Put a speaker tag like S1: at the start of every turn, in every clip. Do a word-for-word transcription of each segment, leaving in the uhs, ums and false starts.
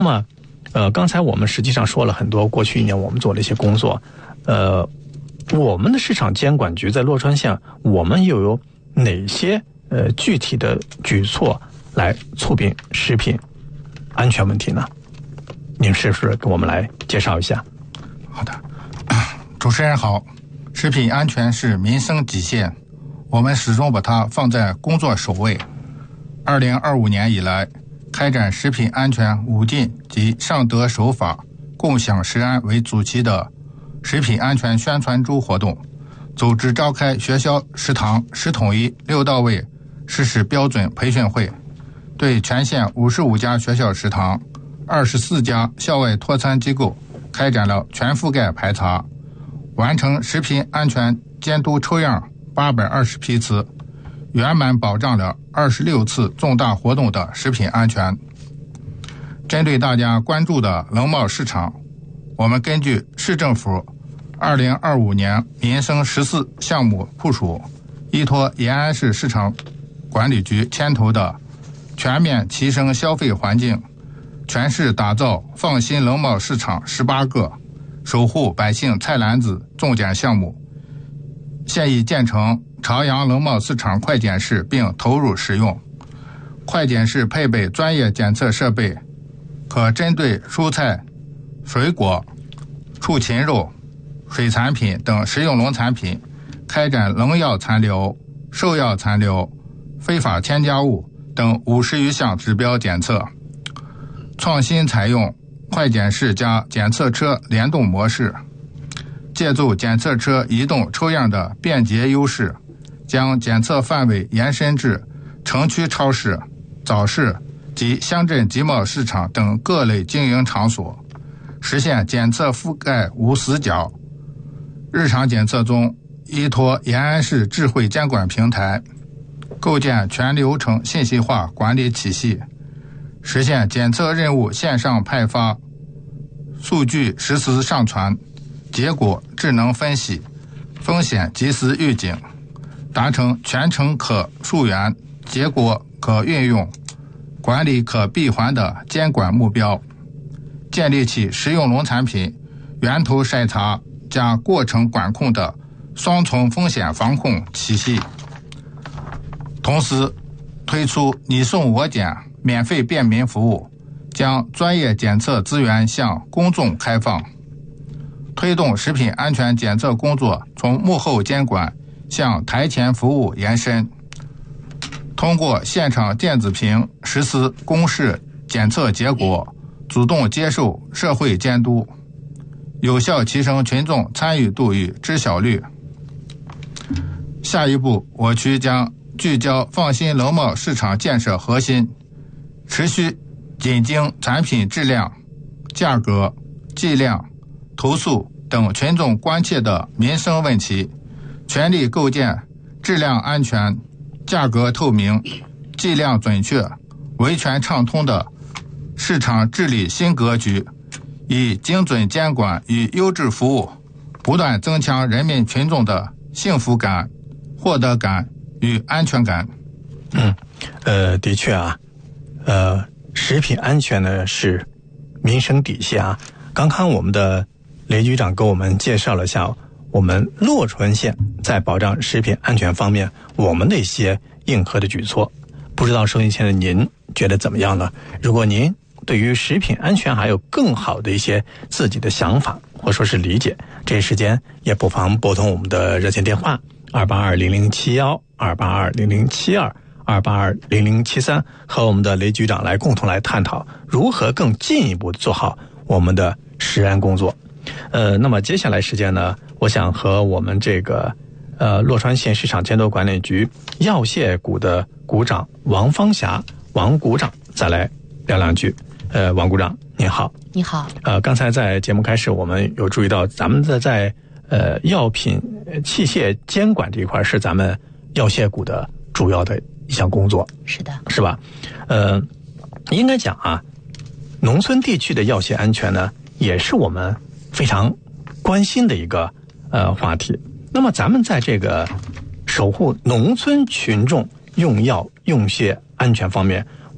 S1: 那么，呃，刚才我们实际上说了很多，过去一年我们做了一些工作。呃，我们的市场监管局在洛川县，我们又有哪些呃具体的举措来促进食品安全问题呢？您是不是给我们来介绍一下？
S2: 好的，主持人好。食品安全是民生底线，我们始终把它放在工作首位。二零二五年以来，开展食品安全五禁及上德守法、共享食安为主题的食品安全宣传周活动，组织召开学校食堂十统一六到位实施标准培训会，对全县五十五家学校食堂、二十四家校外托餐机构开展了全覆盖排查，完成食品安全监督抽样八百二十批次，圆满保障了二十六次重大活动的食品安全。针对大家关注的农贸市场，我们根据市政府二零二五年民生十四项目部署，依托延安市市场管理局牵头的全面提升消费环境，全市打造放心农贸市场十八个守护百姓菜篮子重点项目，现已建成朝阳农贸市场快检室并投入使用。快检室配备专业检测设备，可针对蔬菜、水果、畜禽肉、水产品等食用农产品开展农药残留、兽药残留、非法添加物等五十余项指标检测。创新采用快检室加检测车联动模式，借助检测车移动抽样的便捷优势，将检测范围延伸至城区超市、早市及乡镇集贸市场等各类经营场所，实现检测覆盖无死角。日常检测中，依托延安市智慧监管平台，构建全流程信息化管理体系，实现检测任务线上派发、数据实时上传、结果智能分析、风险及时预警，达成全程可溯源、结果可运用、管理可闭环的监管目标，建立起食用农产品源头筛查加过程管控的双重风险防控体系。同时推出你送我检免费便民服务，将专业检测资源向公众开放，推动食品安全检测工作从幕后监管向台前服务延伸，通过现场电子屏实施公示检测结果，主动接受社会监督，有效提升群众参与度与知晓率。下一步，我区将聚焦放心农贸市场建设核心，持续紧盯产品质量、价格、计量、投诉等群众关切的民生问题，全力构建质量安全、价格透明、计量准确、维权畅通的市场治理新格局，以精准监管与优质服务，不断增强人民群众的幸福感、获得感与安全感。
S1: 嗯，呃，的确啊，呃，食品安全呢是民生底线啊。刚刚我们的雷局长给我们介绍了一下我们洛川县在保障食品安全方面我们的一些硬核的举措，不知道收音前的您觉得怎么样呢？如果您对于食品安全还有更好的一些自己的想法或说是理解，这时间也不妨拨通我们的热线电话二八二零零七一、二八二零零七二、二八二零零七三，和我们的雷局长来共同来探讨如何更进一步的做好我们的食安工作。呃，那么接下来时间呢，我想和我们这个呃洛川县市场监督管理局药械股的股长王方霞王股长再来聊两句。呃，王股长您好。
S3: 你好。
S1: 呃，刚才在节目开始我们有注意到，咱们在在呃药品器械监管这一块是咱们药械股的主要的一项工作。
S3: 是的，
S1: 是吧？呃，应该讲啊，农村地区的药械安全呢，也是我们非常关心的一个呃话题。那么咱们在这个守护农村群众用药用械安全方面，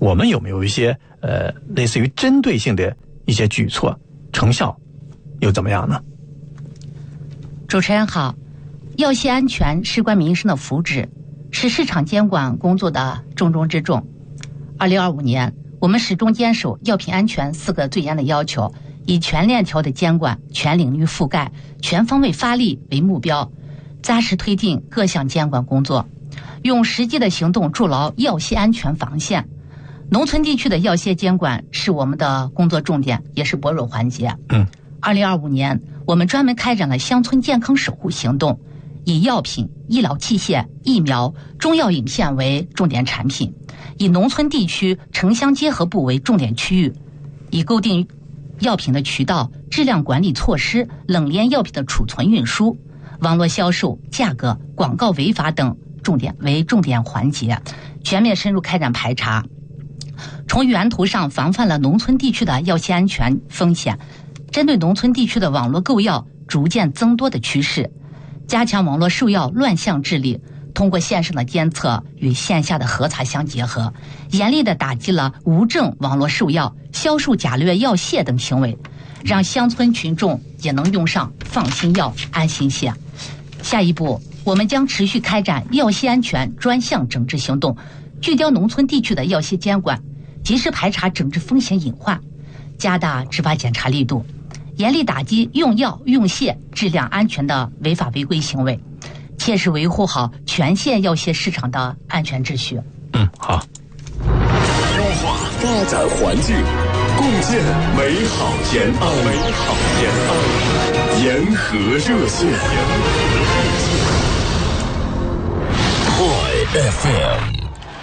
S1: 我们有没有一些呃类似于针对性的一些举措，成效又怎么样呢？
S3: 主持人好，药系安全事关民生的福祉，是市场监管工作的重中之重。二零二五年，我们始终坚守药品安全四个最严的要求，以全链条的监管、全领域覆盖、全方位发力为目标，扎实推进各项监管工作，用实际的行动筑牢药系安全防线。农村地区的药系监管是我们的工作重点，也是薄弱环节。
S1: 嗯，
S3: 二零二五年，我们专门开展了乡村健康守护行动，以药品、医疗器械、疫苗、中药引线为重点产品，以农村地区城乡结合部为重点区域，以购定药品的渠道、质量管理措施、冷链药品的储存运输、网络销售、价格、广告违法等重点为重点环节，全面深入开展排查，从源头上防范了农村地区的药系安全风险，针对农村地区的网络购药逐渐增多的趋势，加强网络售药乱象治理，通过线上的监测与线下的核查相结合，严厉地打击了无证网络售药、销售假劣药械等行为，让乡村群众也能用上放心药、安心械。下一步，我们将持续开展药系安全专项整治行动，聚焦农村地区的药系监管，及时排查整治风险隐患，加大执法检查力度，严厉打击用药用械质量安全的违法违规行为，切实维护好全县药械市场的安全秩序。
S1: 嗯，好。
S4: 优化发展环境，共建美好延安。美好延安，沿河热线。Boy F M。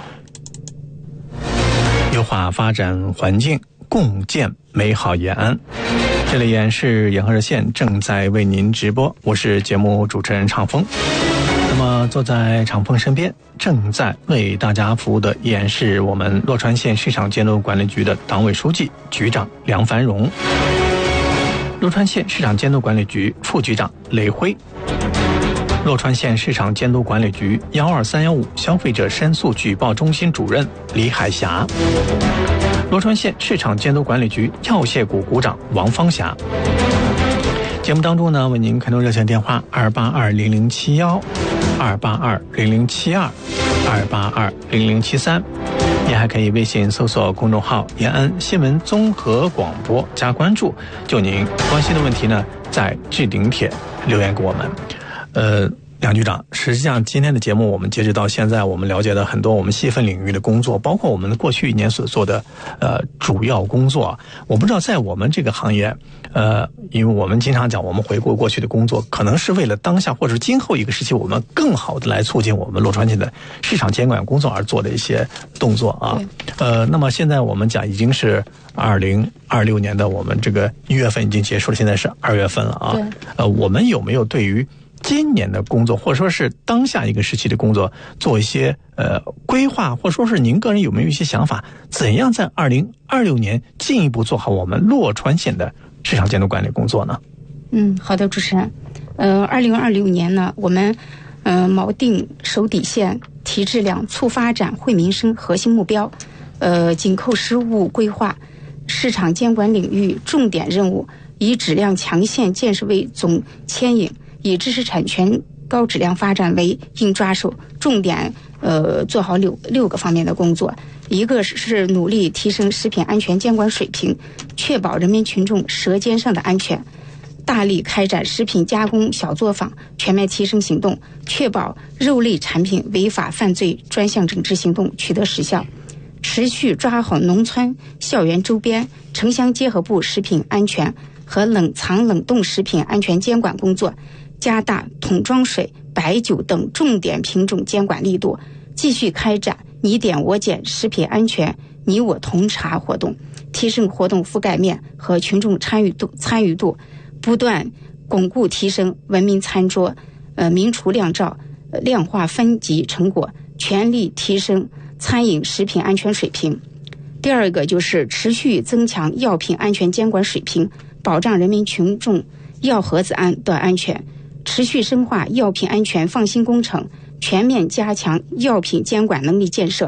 S1: 优化发展环境，共建美好延安。这里依然是沿河热线正在为您直播，我是节目主持人畅峰。那么坐在畅峰身边，正在为大家服务的依然是我们洛川县市场监督管理局的党委书记、局长梁繁荣，洛川县市场监督管理局副局长雷辉，洛川县市场监督管理局幺二三幺五消费者申诉举报中心主任李海霞，洛川县市场监督管理局药械股股长王方霞。节目当中呢，为您开通热线电话二八二零零七幺、二八二零零七二、二八二零零七三。您还可以微信搜索公众号延安新闻综合广播加关注，就您关心的问题呢，在置顶帖留言给我们。呃，梁局长，实际上今天的节目我们截止到现在，我们了解了很多我们细分领域的工作，包括我们过去一年所做的呃主要工作。我不知道在我们这个行业，呃，因为我们经常讲我们回顾过去的工作，可能是为了当下或者今后一个时期我们更好的来促进我们洛川县的市场监管工作而做的一些动作啊。呃，那么现在我们讲已经是二零二六年的我们这个一月份已经结束了，现在是二月份了啊。呃，我们有没有对于今年的工作，或者说是当下一个时期的工作，做一些呃规划，或者说是您个人有没有一些想法，怎样在二零二六年进一步做好我们洛川县的市场监督管理工作呢？
S5: 嗯，好的，主持人。呃，二零二六年呢，我们呃锚定守底线、提质量、促发展、惠民生核心目标，呃，紧扣实务规划，市场监管领域重点任务，以质量强县建设为总牵引，以知识产权高质量发展为硬抓手，重点呃做好六六个方面的工作。一个是努力提升食品安全监管水平，确保人民群众舌尖上的安全，大力开展食品加工小作坊全面提升行动，确保肉类产品违法犯罪专项整治行动取得实效。持续抓好农村校园周边城乡结合部食品安全和冷藏冷冻食品安全监管工作，加大桶装水、白酒等重点品种监管力度，继续开展你点我检食品安全你我同查活动，提升活动覆盖面和群众参与度参与度，不断巩固提升文明餐桌呃明厨亮照、呃、量化分级成果，全力提升餐饮食品安全水平。第二个就是持续增强药品安全监管水平，保障人民群众药盒子安的安全，持续深化药品安全放心工程，全面加强药品监管能力建设，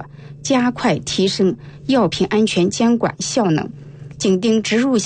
S5: 加快提升药品安全监管效能，紧盯植入